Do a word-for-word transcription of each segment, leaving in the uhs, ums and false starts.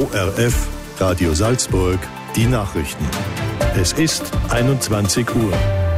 O R F, Radio Salzburg, die Nachrichten. Es ist einundzwanzig Uhr.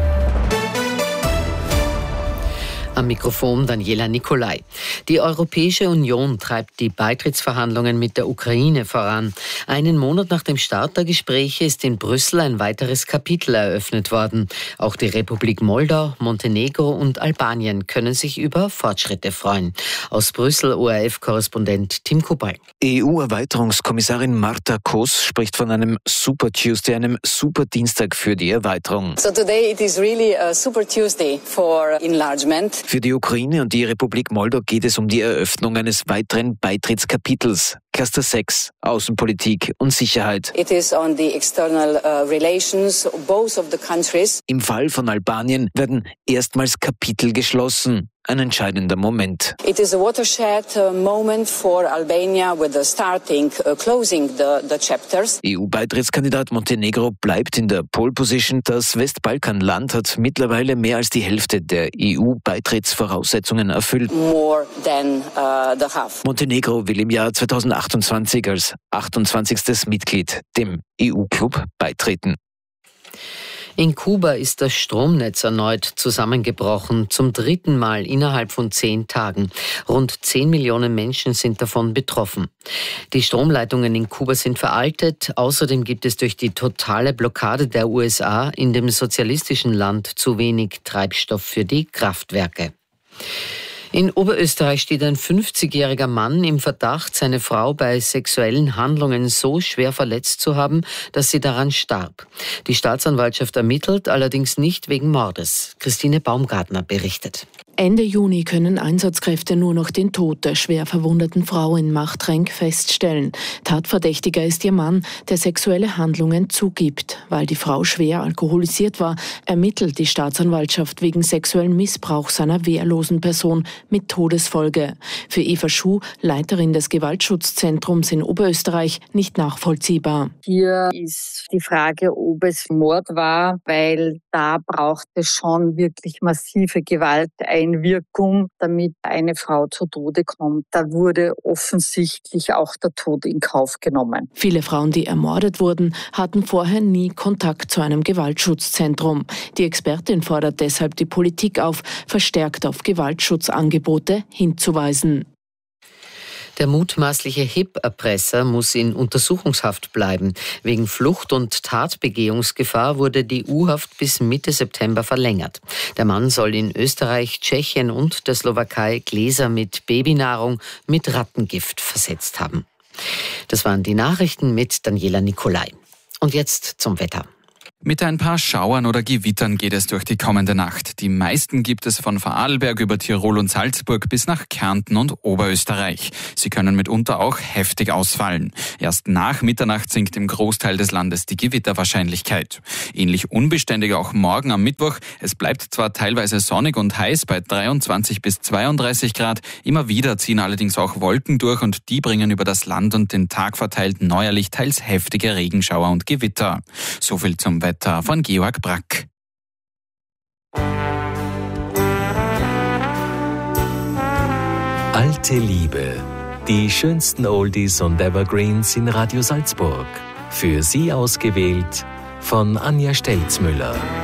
Am Mikrofon Daniela Nicolai. Die Europäische Union treibt die Beitrittsverhandlungen mit der Ukraine voran. Einen Monat nach dem Start der Gespräche ist in Brüssel ein weiteres Kapitel eröffnet worden. Auch die Republik Moldau, Montenegro und Albanien können sich über Fortschritte freuen. Aus Brüssel O R F-Korrespondent Tim Kubal. E U-Erweiterungskommissarin Marta Kos spricht von einem Super Tuesday, einem Super Dienstag für die Erweiterung. So today it is really a Super Tuesday for enlargement. Für die Ukraine und die Republik Moldau geht es um die Eröffnung eines weiteren Beitrittskapitels. Cluster sechs, Außenpolitik und Sicherheit. It is on the external uh, relations both of the countries. Im Fall von Albanien werden erstmals Kapitel geschlossen. Ein entscheidender Moment. It is a watershed uh, moment for Albania with the starting, uh, closing the, the chapters. E U-Beitrittskandidat Montenegro bleibt in der Pole Position. Das Westbalkanland hat mittlerweile mehr als die Hälfte der E U-Beitrittsvoraussetzungen erfüllt. More than uh, the half. Montenegro will im Jahr zweitausendachtundzwanzig als achtundzwanzigstes Mitglied dem E U-Club beitreten. In Kuba ist das Stromnetz erneut zusammengebrochen, zum dritten Mal innerhalb von zehn Tagen. Rund zehn Millionen Menschen sind davon betroffen. Die Stromleitungen in Kuba sind veraltet. Außerdem gibt es durch die totale Blockade der U S A in dem sozialistischen Land zu wenig Treibstoff für die Kraftwerke. In Oberösterreich steht ein fünfzigjähriger Mann im Verdacht, seine Frau bei sexuellen Handlungen so schwer verletzt zu haben, dass sie daran starb. Die Staatsanwaltschaft ermittelt, allerdings nicht wegen Mordes. Christine Baumgartner berichtet. Ende Juni können Einsatzkräfte nur noch den Tod der schwer verwundeten Frau in Machtrenk feststellen. Tatverdächtiger ist ihr Mann, der sexuelle Handlungen zugibt. Weil die Frau schwer alkoholisiert war, ermittelt die Staatsanwaltschaft wegen sexuellen Missbrauchs einer wehrlosen Person mit Todesfolge. Für Eva Schuh, Leiterin des Gewaltschutzzentrums in Oberösterreich, nicht nachvollziehbar. Hier ist die Frage, ob es Mord war, weil da braucht es schon wirklich massive Gewalt ein. Wirkung, damit eine Frau zu Tode kommt. Da wurde offensichtlich auch der Tod in Kauf genommen. Viele Frauen, die ermordet wurden, hatten vorher nie Kontakt zu einem Gewaltschutzzentrum. Die Expertin fordert deshalb die Politik auf, verstärkt auf Gewaltschutzangebote hinzuweisen. Der mutmaßliche H I P-Erpresser muss in Untersuchungshaft bleiben. Wegen Flucht- und Tatbegehungsgefahr wurde die U-Haft bis Mitte September verlängert. Der Mann soll in Österreich, Tschechien und der Slowakei Gläser mit Babynahrung mit Rattengift versetzt haben. Das waren die Nachrichten mit Daniela Nicolai. Und jetzt zum Wetter. Mit ein paar Schauern oder Gewittern geht es durch die kommende Nacht. Die meisten gibt es von Vorarlberg über Tirol und Salzburg bis nach Kärnten und Oberösterreich. Sie können mitunter auch heftig ausfallen. Erst nach Mitternacht sinkt im Großteil des Landes die Gewitterwahrscheinlichkeit. Ähnlich unbeständig auch morgen am Mittwoch. Es bleibt zwar teilweise sonnig und heiß bei dreiundzwanzig bis zweiunddreißig Grad. Immer wieder ziehen allerdings auch Wolken durch und die bringen über das Land und den Tag verteilt neuerlich teils heftige Regenschauer und Gewitter. So viel zum Wetter von Georg Brack. Alte Liebe. Die schönsten Oldies und Evergreens in Radio Salzburg. Für Sie ausgewählt von Anja Stelzmüller.